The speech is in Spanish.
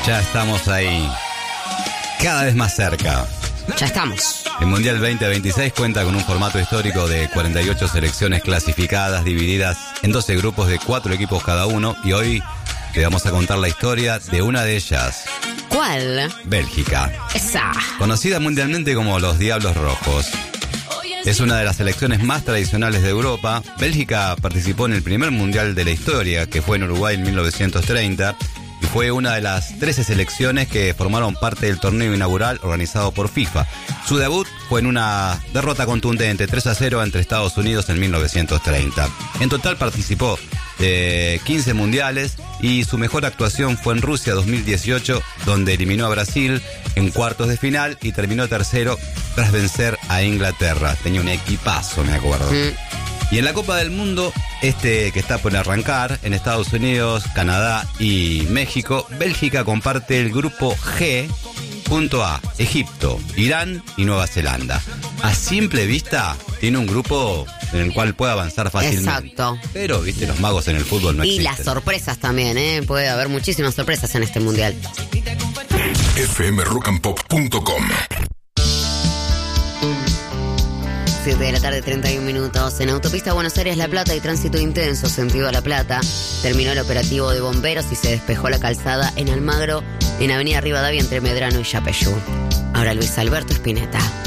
Ya estamos ahí, cada vez más cerca. Ya estamos. El Mundial 2026 cuenta con un formato histórico de 48 selecciones clasificadas, divididas en 12 grupos de 4 equipos cada uno. Y hoy te vamos a contar la historia de una de ellas. ¿Cuál? Bélgica. Esa. Conocida mundialmente como los Diablos Rojos. Es una de las selecciones más tradicionales de Europa. Bélgica participó en el primer mundial de la historia, que fue en Uruguay en 1930, y fue una de las 13 selecciones que formaron parte del torneo inaugural organizado por FIFA. Su debut fue en una derrota contundente 3-0 entre Estados Unidos en 1930. En total participó de 15 mundiales y su mejor actuación fue en Rusia 2018, donde eliminó a Brasil en cuartos de final y terminó tercero tras vencer a Inglaterra. Tenía un equipazo, me acuerdo. Y en la Copa del Mundo, que está por arrancar, en Estados Unidos, Canadá y México, Bélgica comparte el grupo G junto a Egipto, Irán y Nueva Zelanda. A simple vista, tiene un grupo en el cual puede avanzar fácilmente. Exacto. Pero, viste, los magos en el fútbol no y existen. las sorpresas también, ¿eh? Puede haber muchísimas sorpresas en este mundial. fmrockandpop.com 7 de la tarde, 31 minutos. En autopista Buenos Aires-La Plata hay tránsito intenso, sentido a La Plata. Terminó el operativo de bomberos y se despejó la calzada en Almagro, en Avenida Rivadavia entre Medrano y Yapeyú. Ahora Luis Alberto Spinetta.